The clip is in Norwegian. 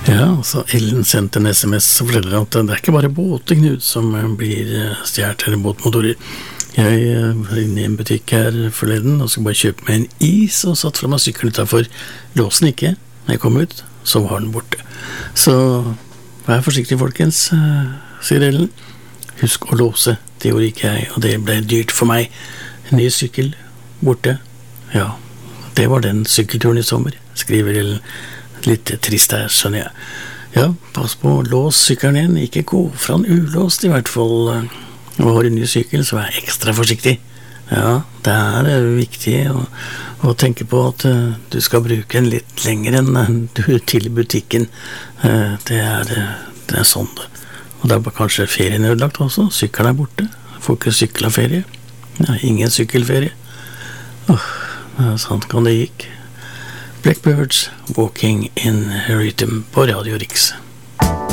Ja, så Ellen sendte en SMS og forteller at det ikke bare båter, Knut, som blir stjert, eller båtmotorer. Jeg var inne i en butikk her forleden og skulle bare kjøpe meg en is og satt fra meg sykkelen utenfor. Låsen ikke. Når jeg kom ut, så var den borte. Så vær forsiktig, folkens, sier Ellen. Husk å låse. Det gjorde ikke jeg, og det ble dyrt for meg. En ny sykkel borte. Ja, det var den sykkelturen i sommer, skriver Ellen. Litt trist her, skjønner jeg. Ja, pass på, lås sykkelen igjen. Ikke gå fra den ulåst, i hvert fall. Og har du en ny sykkel, så vær ekstra forsiktig. Ja, det viktig å tenke på at du skal bruke den litt lenger enn du til butikken. Det er sånn det. Og det kanskje ferien ødelagt også. Sykkelen borte. Får ikke sykla ferie. Ja, ingen sykkelferie. Sånn kan det gikk. Blackbirds, Walking in Rhythm på Radio Riks.